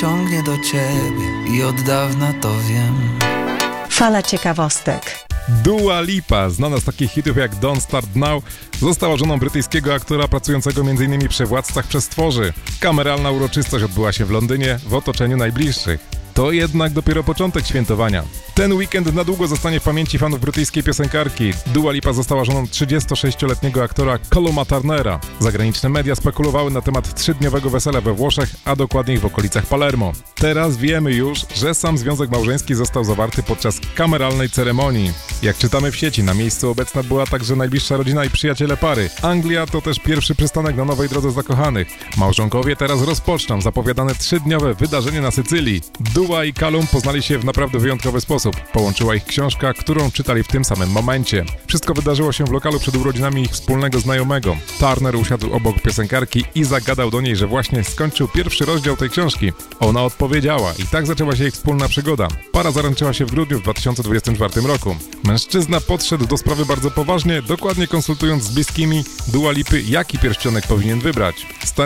ciągnie do ciebie i od dawna to wiem. Fala ciekawostek. Dua Lipa, znana z takich hitów jak Don't Start Now, została żoną brytyjskiego aktora pracującego m.in. przy Władcach Przestworzy. Kameralna uroczystość odbyła się w Londynie w otoczeniu najbliższych. To jednak dopiero początek świętowania. Ten weekend na długo zostanie w pamięci fanów brytyjskiej piosenkarki. Dua Lipa została żoną 36-letniego aktora Calluma Turnera. Zagraniczne media spekulowały na temat 3-dniowego wesela we Włoszech, a dokładniej w okolicach Palermo. Teraz wiemy już, że sam związek małżeński został zawarty podczas kameralnej ceremonii. Jak czytamy w sieci, na miejscu obecna była także najbliższa rodzina i przyjaciele pary. Anglia to też pierwszy przystanek na nowej drodze zakochanych. Małżonkowie teraz rozpoczną zapowiadane 3-dniowe wydarzenie na Sycylii. Dua i Callum poznali się w naprawdę wyjątkowy sposób. Połączyła ich książka, którą czytali w tym samym momencie. Wszystko wydarzyło się w lokalu przed urodzinami ich wspólnego znajomego. Turner usiadł obok piosenkarki i zagadał do niej, że właśnie skończył pierwszy rozdział tej książki. Ona odpowiedziała i tak zaczęła się ich wspólna przygoda. Para zaręczyła się w grudniu w 2024 roku. Mężczyzna podszedł do sprawy bardzo poważnie, dokładnie konsultując z bliskimi Dua Lipy, jaki pierścionek powinien wybrać.